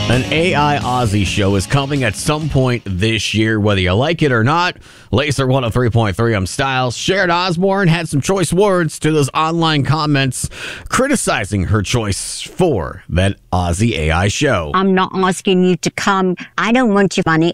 An AI Aussie show is coming at some point this year, whether you like it or not. Laser 103.3, I'm Styles. Sharon Osbourne had some choice words to those online comments criticizing her choice for that Aussie AI show. I'm not asking you to come. I don't want your money.